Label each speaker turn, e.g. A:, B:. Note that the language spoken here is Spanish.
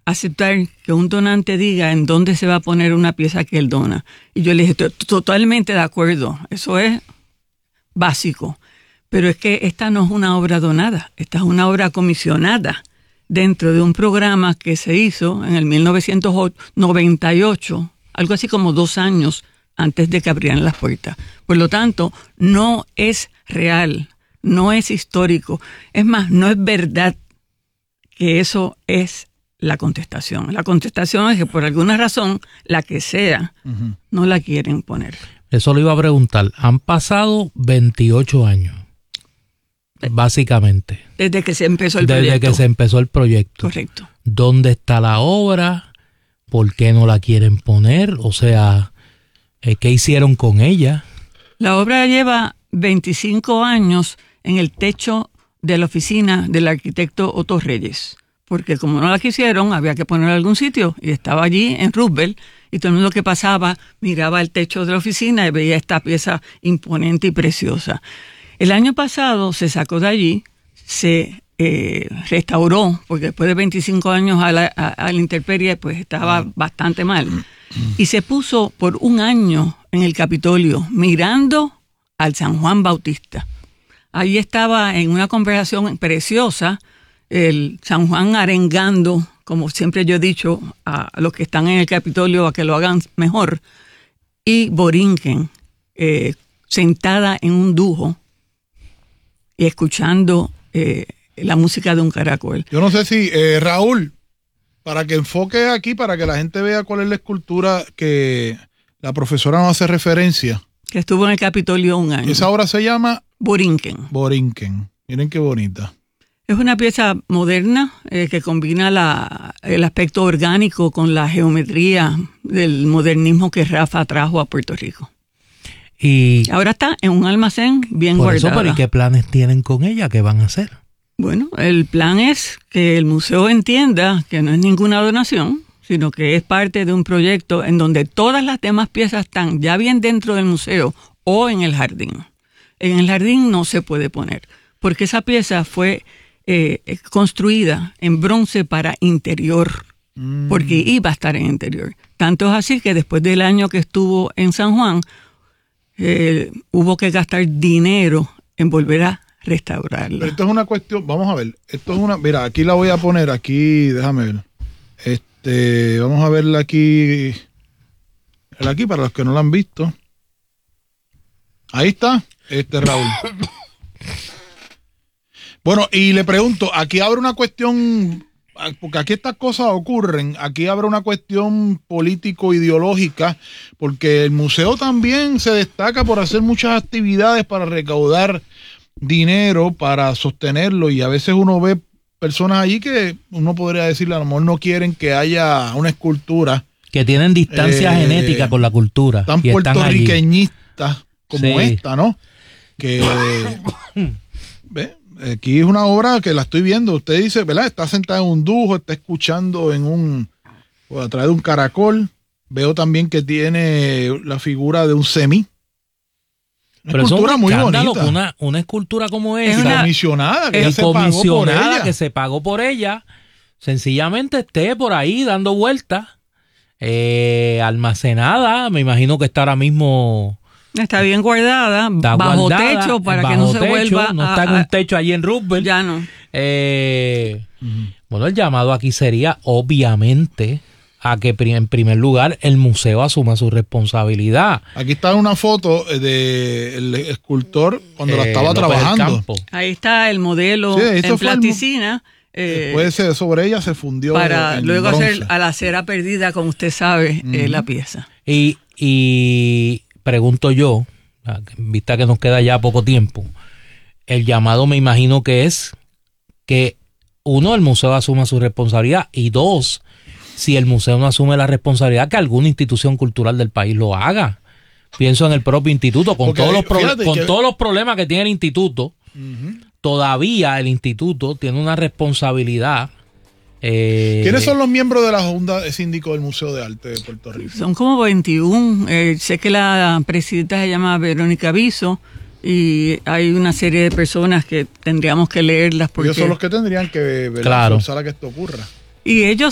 A: aceptar que un donante diga en dónde se va a poner una pieza que él dona. Y yo le dije, totalmente de acuerdo, eso es básico. Pero es que esta no es una obra donada, esta es una obra comisionada dentro de un programa que se hizo en el 1998, algo así como 2 años antes de que abrieran las puertas. Por lo tanto, no es real, no es histórico. Es más, no es verdad que eso es la contestación. La contestación es que por alguna razón, la que sea, no la quieren poner.
B: Eso le iba a preguntar. Han pasado 28 años, básicamente.
A: Desde que se empezó el proyecto.
B: Desde que se empezó el proyecto.
A: Correcto.
B: ¿Dónde está la obra? ¿Por qué no la quieren poner? O sea, ¿qué hicieron con ella?
A: La obra lleva 25 años en el techo de la oficina del arquitecto Otto Reyes, porque como no la quisieron, había que ponerla en algún sitio, y estaba allí en Roosevelt, y todo el mundo que pasaba miraba el techo de la oficina y veía esta pieza imponente y preciosa. El año pasado se sacó de allí, se restauró, porque después de 25 años a la intemperie, pues estaba bastante mal, y se puso por 1 año en el Capitolio, mirando al San Juan Bautista. Ahí estaba en una conversación preciosa, el San Juan arengando, como siempre yo he dicho, a los que están en el Capitolio a que lo hagan mejor, y Borinquen sentada en un dujo y escuchando la música de un caracol.
C: Yo no sé si, Raúl, para que enfoque aquí, para que la gente vea cuál es la escultura que la profesora nos hace referencia.
A: Que estuvo en el Capitolio 1 año.
C: Esa obra se llama
A: Borinquen.
C: Borinquen. Miren qué bonita.
A: Es una pieza moderna que combina el aspecto orgánico con la geometría del modernismo que Rafa trajo a Puerto Rico.
B: Y
A: ahora está en un almacén bien
B: por
A: guardada.
B: eso, ¿pero y qué planes tienen con ella? ¿Qué van a hacer?
A: Bueno, el plan es que el museo entienda que no es ninguna donación, sino que es parte de un proyecto en donde todas las demás piezas están ya bien dentro del museo o en el jardín. En el jardín no se puede poner, porque esa pieza fue construida en bronce para interior, porque iba a estar en interior. Tanto es así que después del año que estuvo en San Juan, hubo que gastar dinero en volver a restaurarla.
C: Pero esto es una cuestión, vamos a ver, esto es una, mira, aquí la voy a poner, aquí, déjame ver. Vamos a verla aquí para los que no la han visto. Ahí está, Raúl. Bueno, y le pregunto, aquí abre una cuestión, porque aquí estas cosas ocurren, aquí abre una cuestión político-ideológica, porque el museo también se destaca por hacer muchas actividades para recaudar dinero, para sostenerlo, y a veces uno ve personas allí que uno podría decirle, a lo mejor no quieren que haya una escultura. Que tienen distancia genética con la cultura. Tan puertorriqueñistas como esta, ¿no? Que, ¿ve? Aquí es una obra que la estoy viendo. Usted dice, ¿verdad? Está sentada en un dujo, está escuchando a través de un caracol. Veo también que tiene la figura de un semí. Una escultura muy bonita. Una escultura como esa. Comisionada, que se pagó por ella. Sencillamente esté por ahí dando vueltas. Almacenada. Me imagino que está ahora mismo.
A: Está bien guardada, bajo techo para que no se vuelva.
B: No está en un techo allí en Roosevelt.
A: Ya no.
B: Bueno, el llamado aquí sería, obviamente, a que en primer lugar el museo asuma su responsabilidad. Aquí está una foto del escultor cuando la estaba trabajando.
A: Ahí está el modelo en plasticina.
B: Después sobre ella se fundió.
A: Para luego hacer a la cera perdida, como usted sabe, la pieza.
B: Y pregunto yo, en vista que nos queda ya poco tiempo, el llamado me imagino que es que, uno, el museo asuma su responsabilidad, y dos, si el museo no asume la responsabilidad, que alguna institución cultural del país lo haga. Pienso en el propio instituto, con todos los problemas que tiene el instituto, todavía el instituto tiene una responsabilidad. ¿Quiénes son los miembros de la Junta de Síndicos del Museo de Arte de Puerto Rico?
A: Son como 21. Sé que la presidenta se llama Verónica Viso, y hay una serie de personas que tendríamos que leerlas. Porque ellos
C: son los que tendrían que forzar a que esto ocurra.
A: Y ellos